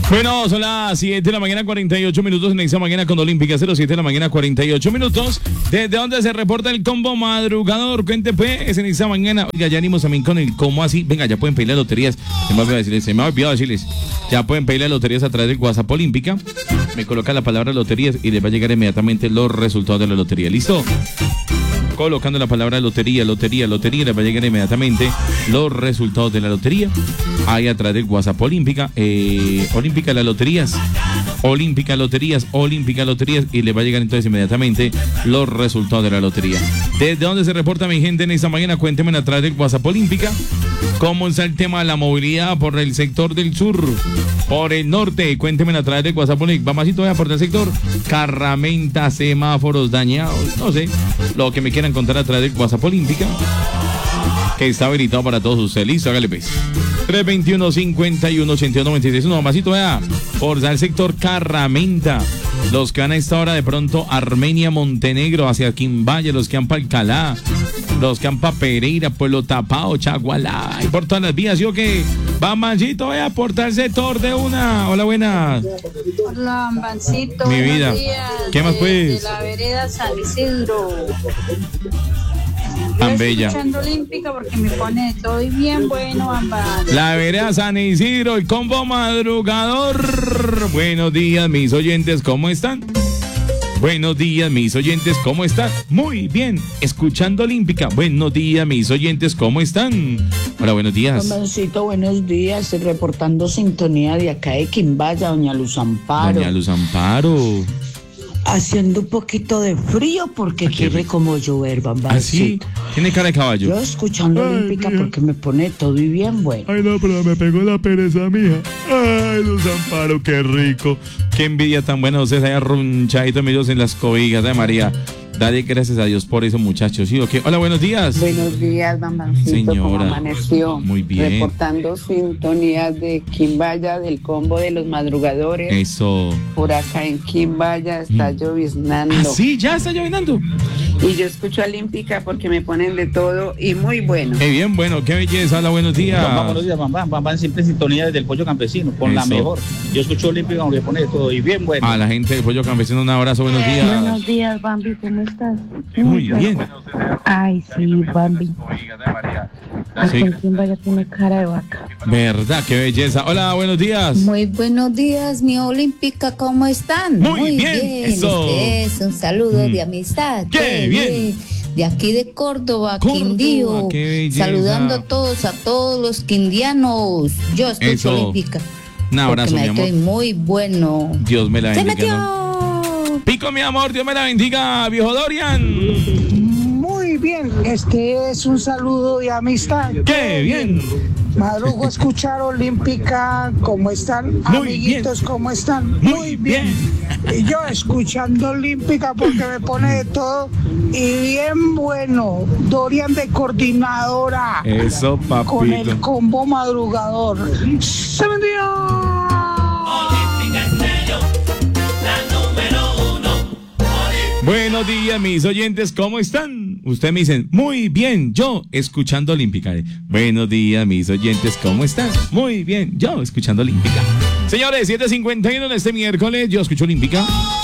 Bueno, son las 7 de la mañana, 48 minutos en esta mañana con Olímpica, 07 de la mañana, 48 minutos. ¿Desde dónde se reporta el combo madrugador? Cuente pues en esta mañana. Oiga, ya venimos también con el cómo así. Venga, ya pueden pedir las loterías. Se me ha olvidado decirles. Ya pueden pedir las loterías a través del WhatsApp Olímpica. Me coloca la palabra loterías y les va a llegar inmediatamente los resultados de la lotería. ¿Listo? Colocando la palabra lotería, les va a llegar inmediatamente los resultados de la lotería. Ahí a través del WhatsApp Olímpica, Olímpica las loterías, Olímpica loterías, y les va a llegar entonces inmediatamente los resultados de la lotería. ¿Desde dónde se reporta mi gente en esta mañana? Cuéntenme a través del WhatsApp Olímpica. ¿Cómo está el tema de la movilidad por el sector del sur? Por el norte, cuéntenme a través del WhatsApp Olímpica. Vamos así todavía por el sector. Carramenta, semáforos dañados, no sé, lo que me quieran contar a través del WhatsApp Olímpica, que está habilitado para todos ustedes. Listo, hágale pues. 321-51-82-96. No, masito, vea. Por el sector Carramenta. Los que van a esta hora de pronto Armenia, Montenegro, hacia Quimbaya, los que van para Alcalá, los que van para Pereira, Pueblo Tapao, Chagualá, y por todas las vías. Yo que va Mancito, vea, por tal sector de una. Hola, buenas. Hola, Mancito. Mi vida. ¿Qué más pues? De la vereda San Isidro. Tan Estoy bella. escuchando Olímpica porque me pone todo bien bueno, ambas. La vereda San Isidro, el combo madrugador. Buenos días, mis oyentes, ¿cómo están? Buenos días, mis oyentes, ¿cómo están? Muy bien, escuchando Olímpica. Buenos días, mis oyentes, ¿cómo están? Hola, buenos días. Mancito, buenos días. Reportando sintonía de acá de Quimbaya, doña Luz Amparo. Doña Luz Amparo. Haciendo un poquito de frío porque quiere como llover, bambancito. ¿Ah, sí? Tiene cara de caballo. Yo escuchando Olímpica porque me pone todo y bien bueno. Ay, no, pero me pegó la pereza, mija. Ay, Luz Amparo, qué rico. Qué envidia tan buena. Ustedes ahí arrunchaditos medios en las cobijas de María. Dale gracias a Dios por eso, muchachos. ¿Sí o qué? Hola, buenos días. Buenos días, Bambancito. Señora. ¿Cómo amaneció? Muy bien. Reportando sintonía de Quimbaya, del combo de los madrugadores. Eso. Por acá en Quimbaya está lloviznando. ¿Ah, sí? ¿Ya está llovinando? Y yo escucho Olímpica porque me ponen de todo y muy bueno. Qué bien, bueno, qué belleza. Hola, buenos días. Buenos días, Bambán siempre en sintonía desde el Pollo Campesino, con la Eso. mejor. Yo escucho Olímpica aunque pone de todo y bien bueno. A la gente del Pollo Campesino, un abrazo, buenos días. Buenos días, Bambi, ¿cómo estás? Muy bien. Ay, sí, Bambi. Sí. ¿Quién vaya tiene cara de vaca? Verdad, qué belleza. Hola, buenos días. Muy buenos días, mi Olímpica, ¿cómo están? Muy bien, eso. Ustedes, un saludo de amistad. Qué bien. De aquí de Córdoba, Córdoba, Quindío. qué belleza. Saludando a todos los quindianos. Yo escucho Eso. Olímpica. Un abrazo, mi porque me amor. estoy muy bueno. Dios me la ¡Se bendiga. ¿no? metió! Pico, mi amor, Dios me la bendiga, viejo Dorian. Muy bien, este es un saludo de amistad. ¡Qué bien! Madrugo a escuchar Olímpica, ¿cómo están? Muy Amiguitos, bien. ¿cómo están? Muy bien. Y yo escuchando Olímpica porque me pone de todo y bien bueno. Dorian de coordinadora Eso, con el papito. combo madrugador. ¡Se vendió! Buenos días, mis oyentes, ¿cómo están? Ustedes me dicen, muy bien, yo escuchando Olímpica. Buenos días, mis oyentes, ¿cómo están? Muy bien, yo escuchando Olímpica. Señores, 7:51 en este miércoles, yo escucho Olímpica.